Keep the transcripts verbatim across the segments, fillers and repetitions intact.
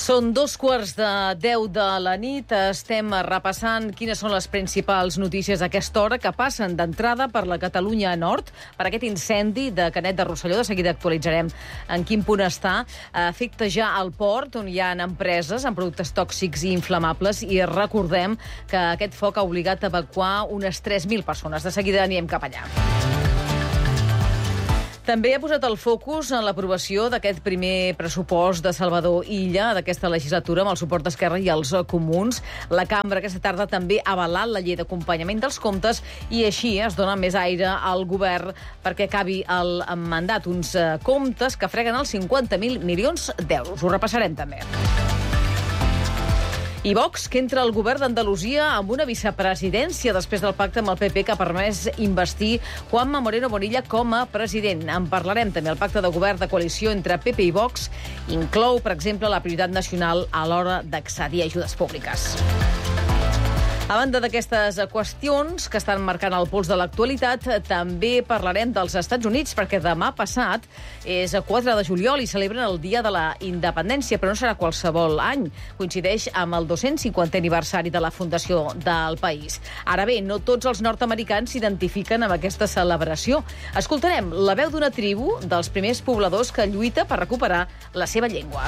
Són dos quarts de deu de la nit. Estem repassant quines són les principals notícies a aquesta hora que passen d'entrada per la Catalunya Nord, per aquest incendi de Canet de Rosselló. De seguida actualitzarem en quin punt està. Afecta ja el port, on hi ha empreses amb productes tòxics i inflamables, i recordem que aquest foc ha obligat a evacuar unes tres mil persones. De seguida anirem cap allà. També ha posat el focus en l'aprovació d'aquest primer pressupost de Salvador Illa d'aquesta legislatura amb el suport d'Esquerra i els Comuns. La cambra aquesta tarda també ha avalat la llei d'acompanyament dels comptes i així es dona més aire al govern perquè acabi el mandat. Uns comptes que freguen els cinquanta mil milions d'euros. Ho repassarem també. I Vox, que entra al govern d'Andalusia amb una vicepresidència després del pacte amb el P P que ha permès investir Juanma Moreno Bonilla com a president. En parlarem també. El pacte de govern de coalició entre P P i Vox inclou, per exemple, la prioritat nacional a l'hora d'accedir a ajudes públiques. A banda d'aquestes qüestions que estan marcant el pols de l'actualitat, també parlarem dels Estats Units, perquè demà passat és quatre de juliol i celebren el Dia de la Independència, però no serà qualsevol any. Coincideix amb el dos-cents cinquantè aniversari de la fundació del país. Ara bé, no tots els nord-americans s'identifiquen amb aquesta celebració. Escoltarem la veu d'una tribu dels primers pobladors que lluita per recuperar la seva llengua.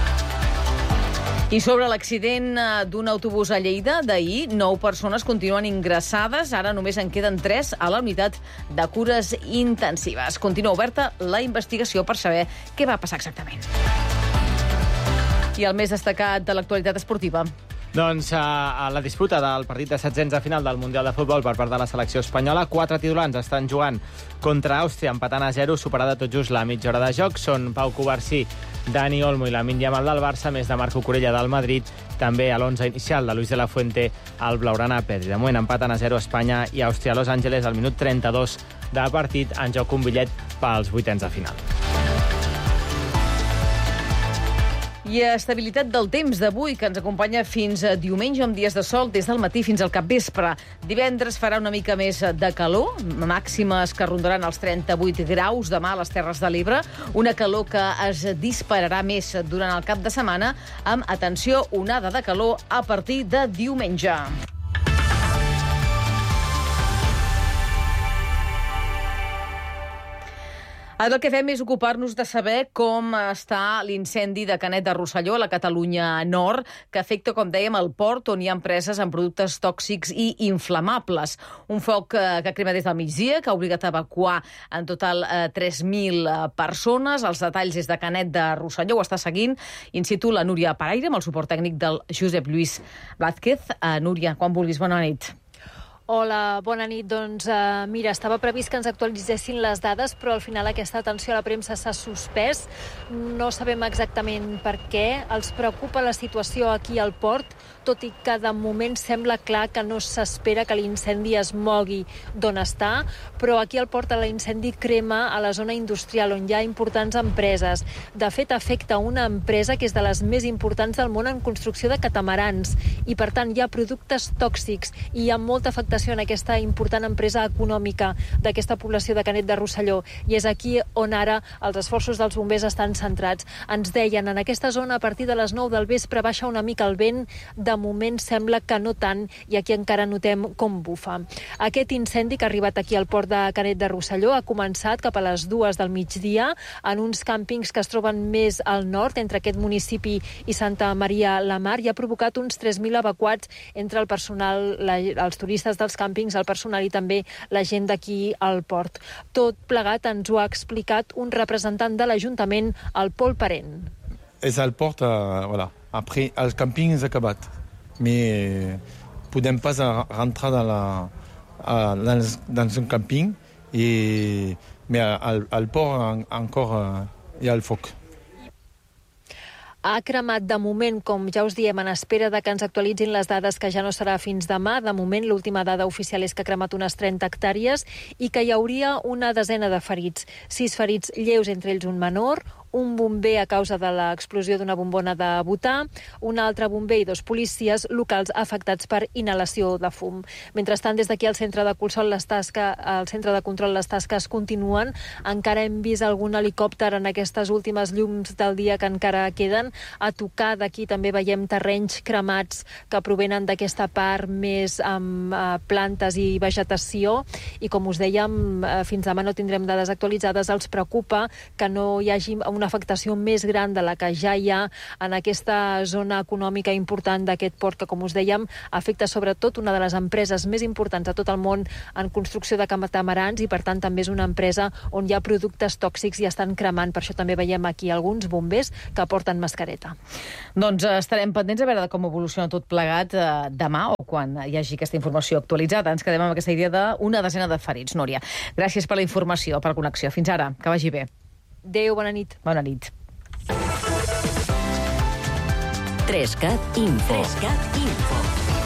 I sobre l'accident d'un autobús a Lleida d'ahir, nou persones continuen ingressades. Ara només en queden tres a la unitat de cures intensives. Continua oberta la investigació per saber què va passar exactament. I el més destacat de l'actualitat esportiva. Doncs a la disputa del partit de setzents a final del Mundial de Futbol per part de la selecció espanyola, quatre titulants estan jugant contra Àustria, empatant a zero, superada tot just la mitja hora de joc. Són Pau Cubarsí, Dani Olmo i Lamine Yamal del Barça, més de Marco Corella del Madrid, també a l'onze inicial de Luis de la Fuente al Blaugrana Pedri. De moment empaten a zero Espanya i Àustria a Los Angeles al minut trenta-dos de partit, en joc un bitllet pels vuitens de final. I estabilitat del temps d'avui, que ens acompanya fins a diumenge amb dies de sol des del matí fins al capvespre. Divendres farà una mica més de calor, màximes que rondaran els trenta-vuit graus demà a les Terres de l'Ebre, una calor que es dispararà més durant el cap de setmana, amb, atenció, onada de calor a partir de diumenge. Ara el que fem és ocupar-nos de saber com està l'incendi de Canet de Rosselló a la Catalunya Nord, que afecta, com dèiem, el port on hi ha empreses amb productes tòxics i inflamables. Un foc que ha cremat des del migdia, que ha obligat a evacuar en total eh, tres mil persones. Els detalls des de Canet de Rosselló ho està seguint in situ la Núria Paraire, amb el suport tècnic del Josep Lluís Blázquez. Uh, Núria, quan vulguis, bona nit. Hola, bona nit. Doncs uh, mira, estava previst que ens actualitzessin les dades, però al final aquesta atenció a la premsa s'ha suspès. No sabem exactament per què. Els preocupa la situació aquí al port, tot i que de moment sembla clar que no s'espera que l'incendi es mogui d'on està, però aquí al port l'incendi crema a la zona industrial on hi ha importants empreses. De fet, afecta una empresa que és de les més importants del món en construcció de catamarans i, per tant, hi ha productes tòxics i hi ha molta afectació en aquesta important empresa econòmica d'aquesta població de Canet de Rosselló. I és aquí on ara els esforços dels bombers estan centrats. Ens deien, en aquesta zona a partir de les nou del vespre baixa una mica el vent, de moment sembla que no tant, i aquí encara notem com bufa. Aquest incendi que ha arribat aquí al port de Canet de Rosselló ha començat cap a les dues del migdia en uns càmpings que es troben més al nord, entre aquest municipi i Santa Maria la Mar, i ha provocat uns tres mil evacuats entre el personal, la, els turistes dels càmpings, el personal i també la gent d'aquí al port. Tot plegat ens ho ha explicat un representant de l'Ajuntament, el Pol Parent. És al port, uh, voilà. Après, el càmping és acabat. Mais podem pas rentrar dans, la, dans, dans un camping, i, mais al, al port en, encore uh, hi ha el foc. Ha cremat de moment, com ja us diem, en espera de que ens actualitzin les dades, que ja no serà fins demà. De moment, l'última dada oficial és que ha cremat unes trenta hectàrees i que hi hauria una desena de ferits. Sis ferits lleus, entre ells un menor, un bomber a causa de l'explosió d'una bombona de butà, un altre bomber i dos policies locals afectats per inhalació de fum. Mentrestant, des d'aquí al centre de control les tasques, al centre de control les tasques continuen. Encara hem vist algun helicòpter en aquestes últimes llums del dia que encara queden. A tocar d'aquí també veiem terrenys cremats que provenen d'aquesta part més amb eh, plantes i vegetació, i com us dèiem, eh, fins demà no tindrem dades actualitzades. Els preocupa que no hi hagi una afectació més gran de la que ja hi ha en aquesta zona econòmica important d'aquest port, que, com us dèiem, afecta sobretot una de les empreses més importants a tot el món en construcció de catamarans, i per tant també és una empresa on hi ha productes tòxics i estan cremant. Per això també veiem aquí alguns bombers que porten mascareta. Doncs eh, estarem pendents a veure com evoluciona tot plegat eh, demà o quan hi hagi aquesta informació actualitzada. Ens quedem amb aquesta idea d'una desena de ferits. Núria, gràcies per la informació, per la connexió. Fins ara, que vagi bé. Adéu, bona nit. Bona nit. Trescat Info. Trescat Info.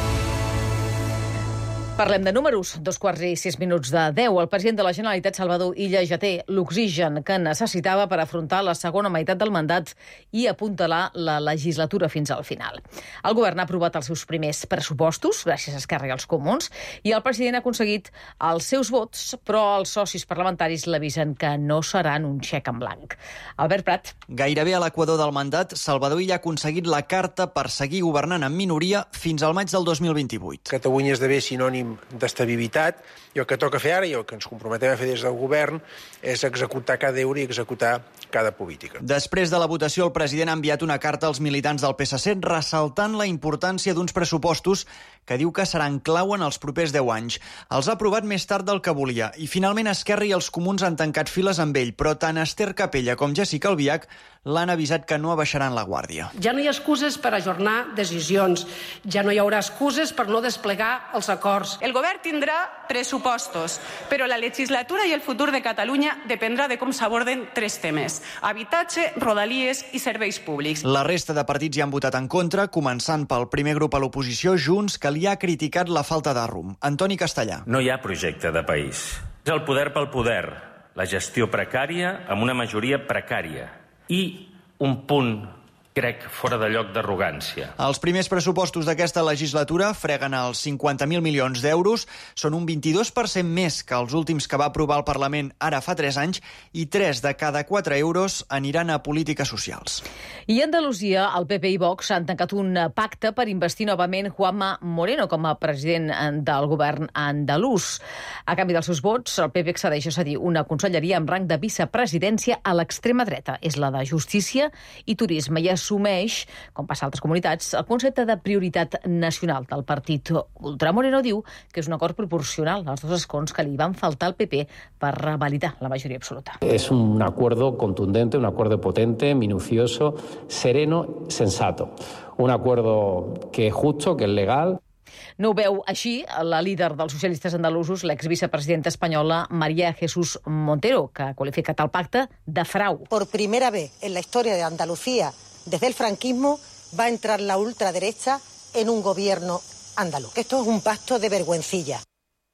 Parlem de números. Dos quarts i sis minuts de deu. El president de la Generalitat, Salvador Illa, ja té l'oxigen que necessitava per afrontar la segona meitat del mandat i apuntalar la legislatura fins al final. El govern ha aprovat els seus primers pressupostos, gràcies a Esquerra i als Comuns, i el president ha aconseguit els seus vots, però els socis parlamentaris l'avisen que no seran un xec en blanc. Albert Prat. Gairebé a l'equador del mandat, Salvador Illa ha aconseguit la carta per seguir governant en minoria fins al maig del dos mil vint-i-vuit. Catalunya esdevé sinònim d'estabilitat, i el que toca fer ara, i el que ens comprometem a fer des del govern, és executar cada euro i executar cada política. Després de la votació, el president ha enviat una carta als militants del P S C ressaltant la importància d'uns pressupostos que diu que seran clau en els propers deu anys. Els ha aprovat més tard del que volia, i finalment Esquerra i els Comuns han tancat files amb ell, però tant Esther Capella com Jessica Albiach l'han avisat que no abaixaran la guàrdia. Ja no hi ha excuses per ajornar decisions, ja no hi haurà excuses per no desplegar els acords. El govern tindrà pressupostos, però la legislatura i el futur de Catalunya dependrà de com s'aborden tres temes: habitatge, rodalies i serveis públics. La resta de partits hi han votat en contra, començant pel primer grup a l'oposició, Junts, que li ha criticat la falta de rumb. Antoni Castellà. No hi ha projecte de país. És el poder pel poder, la gestió precària amb una majoria precària i un punt, crec, fora de lloc d'arrogància. Els primers pressupostos d'aquesta legislatura freguen els cinquanta mil milions d'euros. Són un vint-i-dos per cent més que els últims que va aprovar el Parlament ara fa tres anys, i tres de cada quatre euros aniran a polítiques socials. I a Andalusia, el P P i Vox han tancat un pacte per investir novament Juanma Moreno com a president del govern andalús. A canvi dels seus vots, el P P accedeix a cedir una conselleria amb rang de vicepresidència a l'extrema dreta. És la de Justícia i Turisme, i assumeix, com passa a altres comunitats, el concepte de prioritat nacional del partit ultra. Moreno diu que és un acord proporcional als dos escons que li van faltar al P P per validar la majoria absoluta. Es un acuerdo contundente, un acuerdo potente, minucioso, sereno, sensato. Un acuerdo que es justo, que es legal. No ho veu així la líder dels socialistes andalusos, l'exvicepresidenta espanyola María Jesús Montero, que ha qualificat el pacte de frau. Por primera vez en la historia de Andalucía, desde el franquismo, va a entrar la ultraderecha en un gobierno andaluz. Esto es un pacto de vergüencilla.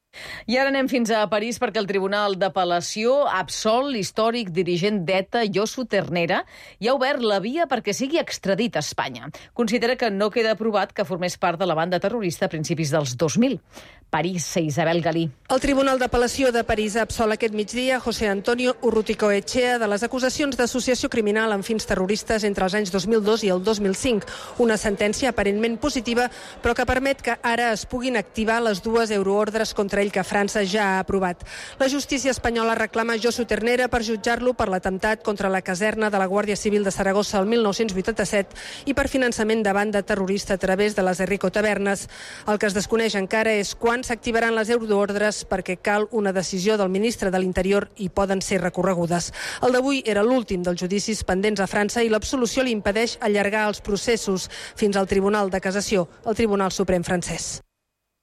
I ara anem fins a París perquè el Tribunal d'Apel·lació absol l'històric dirigent d'ETA, Josu Ternera, i ha obert la via perquè sigui extradit a Espanya. Considera que no queda aprovat que formés part de la banda terrorista a principis dels dos mil. París, Isabel Galí. El Tribunal d'Apel·lació de París ha absolt aquest migdia José Antonio Urruticoechea de les acusacions d'associació criminal amb fins terroristes entre els anys dos mil dos i el dos mil cinc. Una sentència aparentment positiva, però que permet que ara es puguin activar les dues euroordres contra ell que França ja ha aprovat. La justícia espanyola reclama Josu Ternera per jutjar-lo per l'atemptat contra la caserna de la Guàrdia Civil de Saragossa el mil nou-cents vuitanta-set i per finançament de banda terrorista a través de les Errico Tavernes. El que es desconeix encara és quan s'activaran les euroordres, perquè cal una decisió del ministre de l'Interior i poden ser recorregudes. El d'avui era l'últim dels judicis pendents a França i l'absolució li impedeix allargar els processos fins al Tribunal de Cassació, el Tribunal Suprem francès.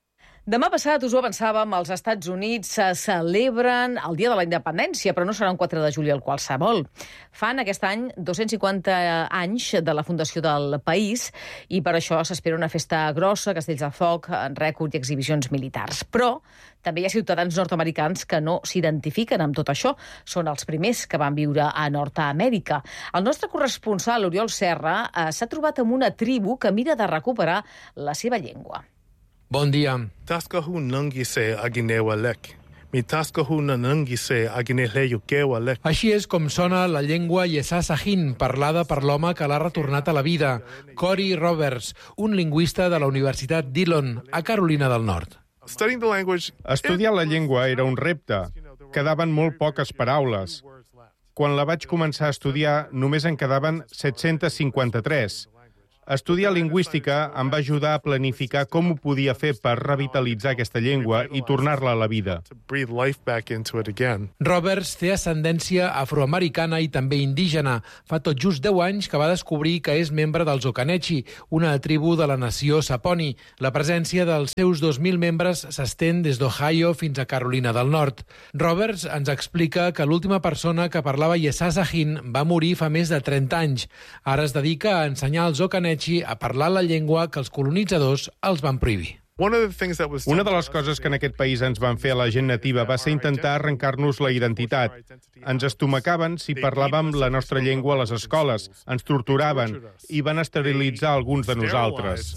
Demà passat, us ho avançàvem, als Estats Units se celebren el Dia de la Independència, però no serà un quatre de juliol qualsevol. Fan aquest any dos-cents cinquanta anys de la fundació del país i per això s'espera una festa grossa, castells de foc, rècord i exhibicions militars. Però també hi ha ciutadans nord-americans que no s'identifiquen amb tot això. Són els primers que van viure a Nord-Amèrica. El nostre corresponsal, Oriol Serra, eh, s'ha trobat amb una tribu que mira de recuperar la seva llengua. Bon dia. Taskahu nangise aginewalek. Mi taskahu nangise agineleyukewalek. Així és com sona la llengua Yesà Sahin, parlada per l'home que l'ha retornat a la vida, Cory Roberts, un lingüista de la Universitat Dillon, a Carolina del Nord. Estudiar la llengua era un repte. Quedaven molt poques paraules. Quan la vaig començar a estudiar, només en quedaven set-cents cinquanta-tres. Estudiar lingüística em va ajudar a planificar com ho podia fer per revitalitzar aquesta llengua i tornar-la a la vida. Roberts té ascendència afroamericana i també indígena. Fa tot just deu anys que va descobrir que és membre dels Occanechi, una tribu de la nació Saponi. La presència dels seus dos mil membres s'estén des d'Ohio fins a Carolina del Nord. Roberts ens explica que l'última persona que parlava Yesà Sahin va morir fa més de trenta anys. Ara es dedica a ensenyar als Occanechi a parlar la llengua que els colonitzadors els van prohibir. Una de les coses que en aquest país ens van fer a la gent nativa va ser intentar arrencar-nos la identitat. Ens estomacaven si parlàvem la nostra llengua a les escoles, ens torturaven i van esterilitzar alguns de nosaltres.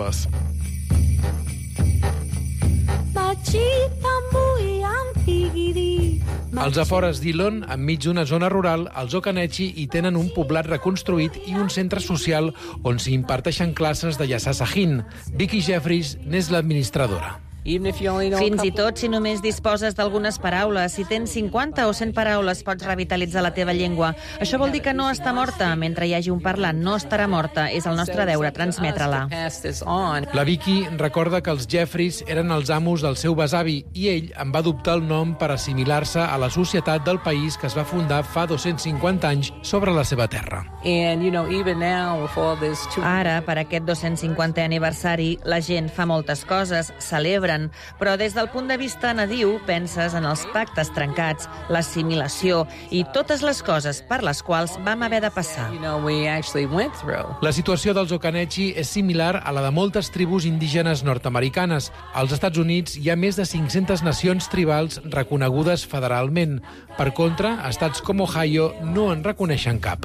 Als afores d'Dillon, enmig d'una zona rural, els Occanechi hi tenen un poblat reconstruït i un centre social on s'hi imparteixen classes de Yesà Sahin. Vicky Jeffries n'és l'administradora. Fins i tot si només disposes d'algunes paraules, si tens cinquanta o cent paraules, pots revitalitzar la teva llengua. Això vol dir que no està morta. Mentre hi hagi un parlant, no estarà morta. És el nostre deure transmetre-la. La Vicky recorda que els Jeffries eren els amos del seu besavi i ell en va adoptar el nom per assimilar-se a la societat del país que es va fundar fa dos-cents cinquanta anys sobre la seva terra. Ara, per aquest dos-cents cinquantè aniversari, la gent fa moltes coses, celebra, però des del punt de vista nadiu penses en els pactes trencats, l'assimilació i totes les coses per les quals vam haver de passar. La situació dels Occanechi és similar a la de moltes tribus indígenes nord-americanes. Als Estats Units hi ha més de cinc-centes nacions tribals reconegudes federalment. Per contra, estats com Ohio no en reconeixen cap.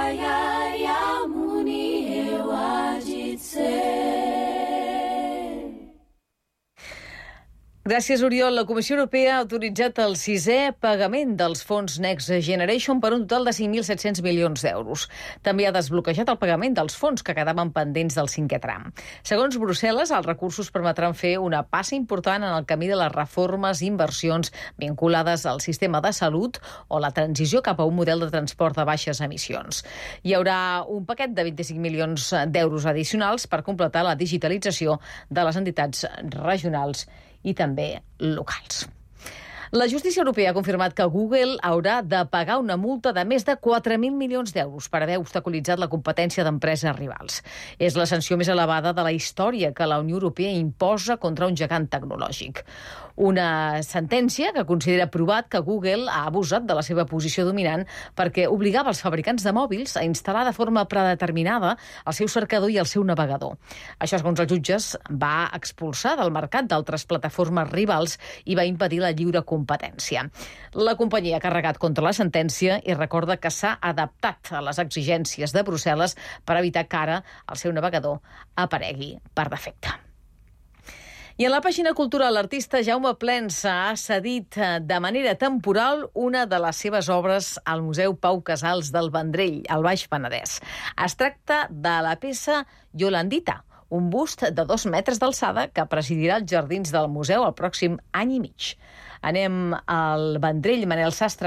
Gràcies, Oriol. La Comissió Europea ha autoritzat el sisè pagament dels fons Next Generation per un total de cinc mil set-cents milions d'euros. També ha desbloquejat el pagament dels fons que quedaven pendents del cinquè tram. Segons Brussel·les, els recursos permetran fer una passa important en el camí de les reformes i inversions vinculades al sistema de salut o la transició cap a un model de transport de baixes emissions. Hi haurà un paquet de vint-i-cinc milions d'euros addicionals per completar la digitalització de les entitats regionals i també locals. La justícia europea ha confirmat que Google haurà de pagar una multa de més de quatre mil milions d'euros per haver obstaculitzat la competència d'empreses rivals. És la sanció més elevada de la història que la Unió Europea imposa contra un gegant tecnològic. Una sentència que considera provat que Google ha abusat de la seva posició dominant perquè obligava els fabricants de mòbils a instal·lar de forma predeterminada el seu cercador i el seu navegador. Això, segons els jutges, va expulsar del mercat d'altres plataformes rivals i va impedir la lliure competència. La companyia ha carregat contra la sentència i recorda que s'ha adaptat a les exigències de Brussel·les per evitar que ara el seu navegador aparegui per defecte. I en la pàgina cultural, l'artista Jaume Plensa ha cedit de manera temporal una de les seves obres al Museu Pau Casals del Vendrell, al Baix Penedès. Es tracta de la peça Yolandita, un bust de dos metres d'alçada que presidirà els jardins del museu el pròxim any i mig. Anem al Vendrell, Manel Sastre.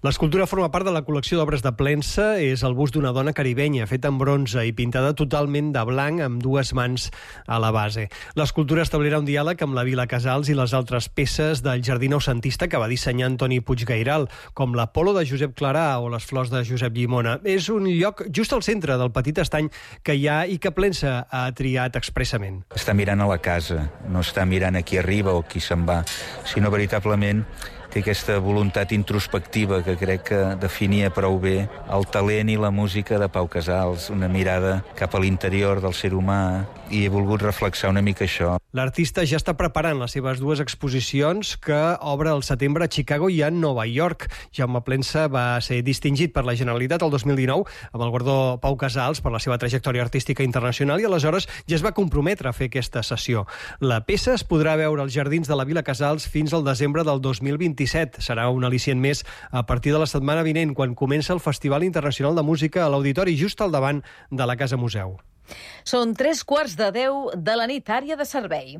L'escultura forma part de la col·lecció d'obres de Plensa. És el bust d'una dona caribenya, feta en bronze i pintada totalment de blanc amb dues mans a la base. L'escultura establirà un diàleg amb la Vila Casals i les altres peces del jardí noucentista que va dissenyar Antoni Puiggairal, com l'Apolo de Josep Clarà o les flors de Josep Llimona. És un lloc just al centre del petit estany que hi ha i que Plensa ha triat expressament. Està mirant a la casa, no està mirant a qui arriba o qui se'n va, sinó veritablement té aquesta voluntat introspectiva que crec que definia prou bé el talent i la música de Pau Casals, una mirada cap a l'interior del ser humà, i he volgut reflexar una mica això. L'artista ja està preparant les seves dues exposicions que obre al setembre a Chicago i a Nova York. Jaume Plensa va ser distingit per la Generalitat el dos mil dinou amb el guardó Pau Casals per la seva trajectòria artística internacional i aleshores ja es va comprometre a fer aquesta sessió. La peça es podrà veure als jardins de la Vila Casals fins al desembre del dos mil vint-i-set. Serà un al·licient més a partir de la setmana vinent, quan comença el Festival Internacional de Música a l'Auditori, just al davant de la Casa Museu. Són tres quarts de deu de la nit, àrea de servei.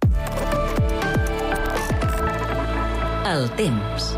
El temps.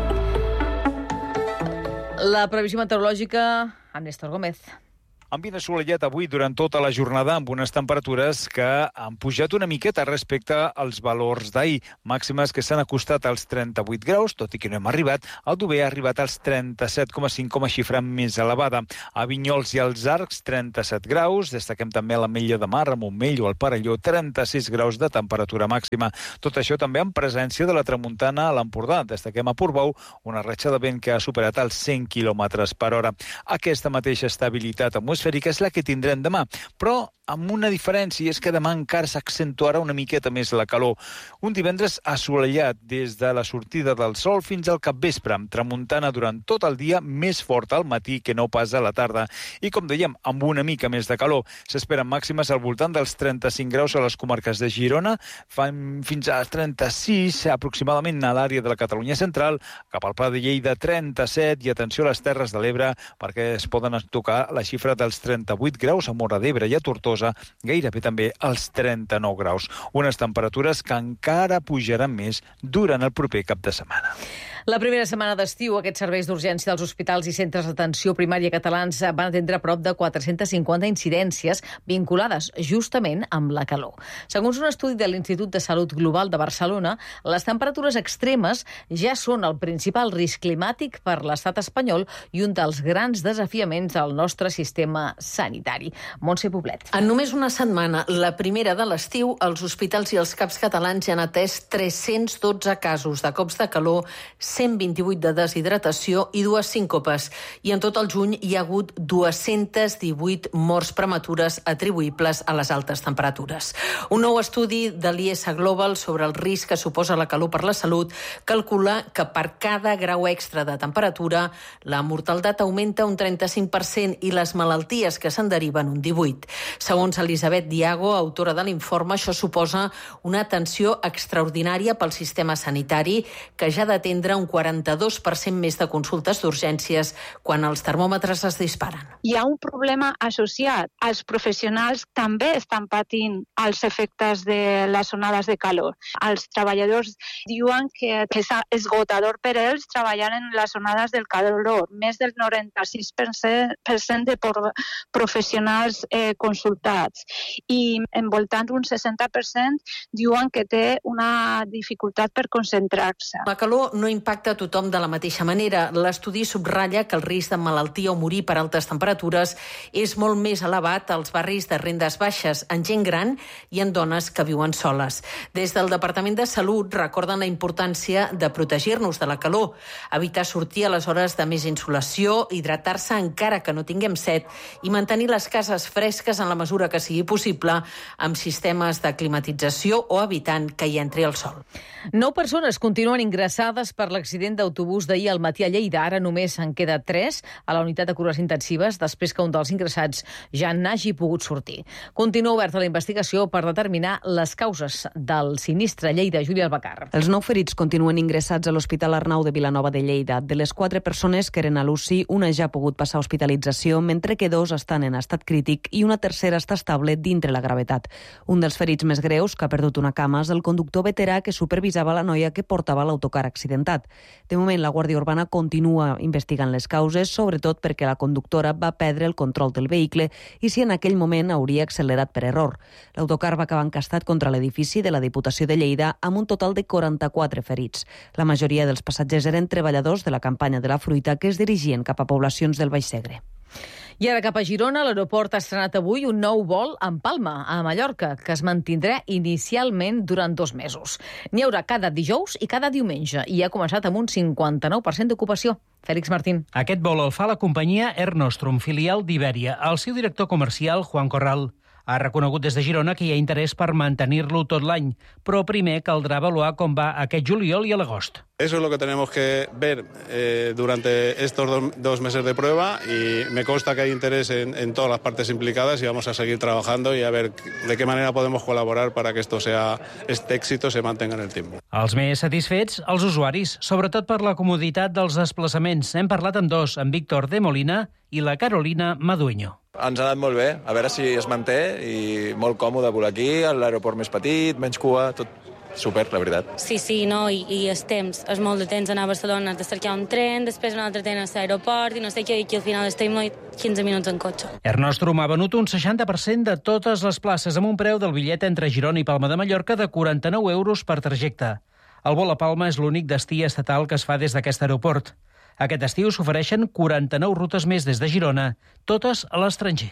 La previsió meteorològica amb Néstor Gómez. Ambient assolellat avui durant tota la jornada amb unes temperatures que han pujat una miqueta respecte als valors d'ahir. Màximes que s'han acostat als trenta-vuit graus, tot i que no hem arribat. El Dover ha arribat als trenta-set coma cinc com a xifra més elevada. A Vinyols i als Arcs, trenta-set graus. Destaquem també a l'Ametlla de Mar, a Montmell o al Perelló, trenta-sis graus de temperatura màxima. Tot això també en presència de la tramuntana a l'Empordà. Destaquem a Portbou una ratxa de vent que ha superat els cent quilòmetres per hora. Aquesta mateixa estabilitat atmosfèrica és la que tindrem demà, però amb una diferència, i és que demà encara s'accentuarà una miqueta més la calor. Un divendres assolellat des de la sortida del sol fins al capvespre, amb tramuntana durant tot el dia, més forta al matí que no pas a la tarda. I com dèiem, amb una mica més de calor. S'esperen màximes al voltant dels trenta-cinc graus a les comarques de Girona, fan fins a trenta-sis aproximadament a l'àrea de la Catalunya central, cap al Pla de Lleida trenta-set, i atenció a les Terres de l'Ebre perquè es poden tocar la xifra dels trenta-vuit graus a Móra d'Ebre i a Tortosa, gairebé també als trenta-nou graus. Unes temperatures que encara pujaran més durant el proper cap de setmana. La primera setmana d'estiu, aquests serveis d'urgència dels hospitals i centres d'atenció primària catalans van atendre prop de quatre-centes cinquanta incidències vinculades justament amb la calor. Segons un estudi de l'Institut de Salut Global de Barcelona, les temperatures extremes ja són el principal risc climàtic per l'estat espanyol i un dels grans desafiaments del nostre sistema sanitari. Montse Poblet. En només una setmana, la primera de l'estiu, els hospitals i els CAPs catalans ja han atès tres-cents dotze casos de cops de calor, cent vint-i-vuit de deshidratació i dues síncopes. I en tot el juny hi ha hagut dues-centes divuit morts prematures atribuïbles a les altes temperatures. Un nou estudi de l'I S Global sobre el risc que suposa la calor per la salut calcula que per cada grau extra de temperatura la mortaldat augmenta un trenta-cinc per cent i les malalties que se'n deriven un divuit. Segons Elisabet Diago, autora de l'informe, això suposa una atenció extraordinària pel sistema sanitari que ja ha d'atendre un quaranta-dos per cent més de consultes d'urgències quan els termòmetres es disparen. Hi ha un problema associat. Els professionals també estan patint els efectes de les onades de calor. Els treballadors diuen que és esgotador per ells treballar en les onades del calor. Més del noranta-sis per cent de professionals eh, consultats. I envoltant un seixanta per cent diuen que té una dificultat per concentrar-se. La calor no impacta a tothom de la mateixa manera. L'estudi subratlla que el risc de malaltia o morir per altes temperatures és molt més elevat als barris de rendes baixes, en gent gran i en dones que viuen soles. Des del Departament de Salut recorden la importància de protegir-nos de la calor, evitar sortir a les hores de més insolació, hidratar-se encara que no tinguem set i mantenir les cases fresques en la mesura que sigui possible amb sistemes de climatització o evitant que hi entri el sol. Nou persones continuen ingressades per l'accident d'autobús d'ahir al matí a Lleida. Ara només en queda tres a la unitat de cures intensives després que un dels ingressats ja n'hagi pogut sortir. Continua oberta la investigació per determinar les causes del sinistre. Lleida, Júlia Albacar. Els nou ferits continuen ingressats a l'Hospital Arnau de Vilanova de Lleida. De les quatre persones que eren a l'U C I, una ja ha pogut passar hospitalització, mentre que dos estan en estat crític i una tercera encara està estable dintre la gravetat. Un dels ferits més greus, que ha perdut una cama, és el conductor veterà que supervisava la noia que portava l'autocar accidentat. De moment, la Guàrdia Urbana continua investigant les causes, sobretot perquè la conductora va perdre el control del vehicle i si en aquell moment hauria accelerat per error. L'autocar va acabar encastat contra l'edifici de la Diputació de Lleida amb un total de quaranta-quatre ferits. La majoria dels passatgers eren treballadors de la campanya de la fruita que es dirigien cap a poblacions del Baix Segre. I ara cap a Girona, l'aeroport ha estrenat avui un nou vol en Palma, a Mallorca, que es mantindrà inicialment durant dos mesos. N'hi haurà cada dijous i cada diumenge i ha començat amb un cinquanta-nou per cent d'ocupació. Fèlix Martín. Aquest vol el fa la companyia Air Nostrum, filial d'Ibèria. El seu director comercial, Juan Corral, ha reconegut des de Girona que hi ha interès per mantenir-lo tot l'any, però primer caldrà avaluar com va aquest juliol i a l'agost. Eso es lo que tenemos que ver eh, durante estos do, dos meses de prueba y me consta que hay interés en, en todas las partes implicadas y vamos a seguir trabajando y a ver de qué manera podemos colaborar para que esto sea, este éxito se mantenga en el tiempo. Els més satisfets, els usuaris, sobretot per la comoditat dels desplaçaments. Hem parlat amb dos, amb Víctor de Molina i la Carolina Madueño. Ens ha anat molt bé, a veure si es manté i molt còmode volar aquí, l'aeroport més petit, menys cua, tot super, la veritat. Sí, sí, no, i, i el temps, és molt de temps anar a Barcelona, has de cercar un tren, després un altre tren a l'aeroport i no sé què, i al final estem quinze minuts en cotxe. Air Nostrum ha venut un seixanta per cent de totes les places amb un preu del bitllet entre Girona i Palma de Mallorca de quaranta-nou euros per trajecte. El vol a Palma és l'únic destí estatal que es fa des d'aquest aeroport. Aquest estiu s'ofereixen quaranta-nou rutes més des de Girona, totes a l'estranger.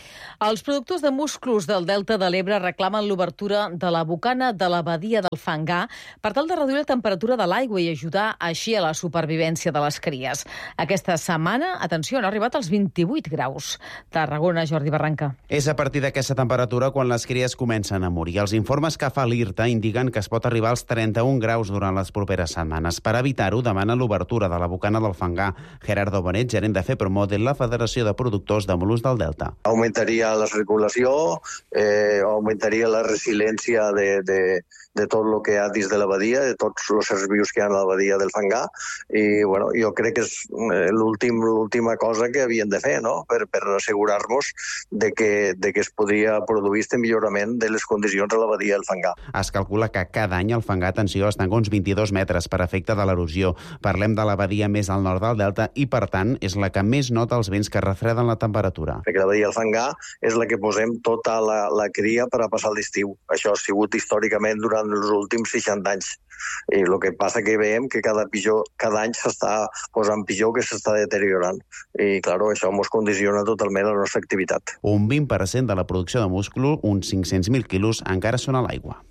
Els productors de musclos del Delta de l'Ebre reclamen l'obertura de la bocana de la badia del Fangar per tal de reduir la temperatura de l'aigua i ajudar així a la supervivència de les cries. Aquesta setmana, atenció, han arribat als vint-i-vuit graus. Tarragona, Jordi Barranca. És a partir d'aquesta temperatura quan les cries comencen a morir. Els informes que fa l'IRTA indiquen que es pot arribar als trenta-un graus durant les properes setmanes. Per evitar-ho, demana l'obertura de la bocana del Fangar. Gerardo Bonet, gerent de FEPROMO de la Federació de Productors de Mol·luscs del Delta. Augmentaria la circulació, eh, augmentaria la resiliència de, de, de tot el que hi ha dins de la badia, de tots els éssers vius que hi ha a la badia del Fangar, i bueno, jo crec que és l'últim, l'última cosa que havien de fer, no? per, per assegurar-nos de que, de que es podria produir este millorament de les condicions a la badia del Fangar. Es calcula que cada any el Fangar, atenció, es tanca uns vint-i-dos metres per efecte de l'erosió. Parlem de la badia més al nord del Delta i, per tant, és la que més nota els vents que refreden la temperatura. Perquè la badia del Fangar és la que posem tota la, la cria per a passar l'estiu. Això ha sigut històricament durant els últims seixanta anys. I el que passa que veiem que cada, pitjor, cada any s'està posant pitjor, que s'està deteriorant. I, clar, això ens condiciona totalment la nostra activitat. Un vint per cent de la producció de múscul, uns cinc-cents mil quilos, encara són a l'aigua.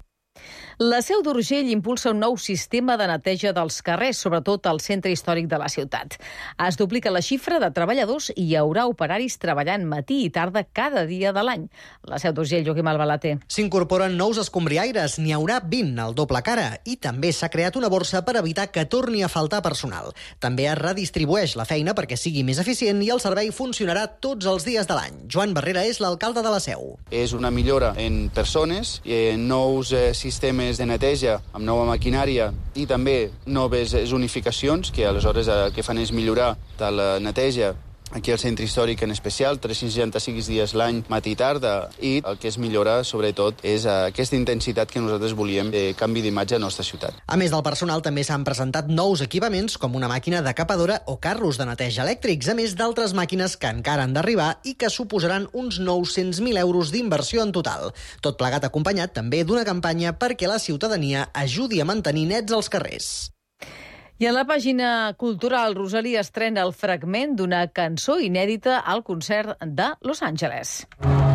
La Seu d'Urgell impulsa un nou sistema de neteja dels carrers, sobretot al centre històric de la ciutat. Es duplica la xifra de treballadors i hi haurà operaris treballant matí i tarda cada dia de l'any. La Seu d'Urgell, Joaquim Albalaté. S'incorporen nous escombriaires, n'hi haurà vint al doble cara, i també s'ha creat una borsa per evitar que torni a faltar personal. També es redistribueix la feina perquè sigui més eficient i el servei funcionarà tots els dies de l'any. Joan Barrera és l'alcalde de la Seu. És una millora en persones, en nous eh, sistemes de neteja amb nova maquinària i també noves zonificacions que aleshores el que fan és millorar de la neteja aquí al centre històric en especial, tres-cents seixanta-cinc dies l'any, matí i tarda, i el que es millora, sobretot, és aquesta intensitat que nosaltres volíem de canvi d'imatge a la nostra ciutat. A més del personal, també s'han presentat nous equipaments, com una màquina decapadora o carros de neteja elèctrics, a més d'altres màquines que encara han d'arribar i que suposaran uns nou-cents mil euros d'inversió en total. Tot plegat acompanyat també d'una campanya perquè la ciutadania ajudi a mantenir nets els carrers. I en la pàgina cultural, Rosalía estrena el fragment d'una cançó inèdita al concert de Los Angeles.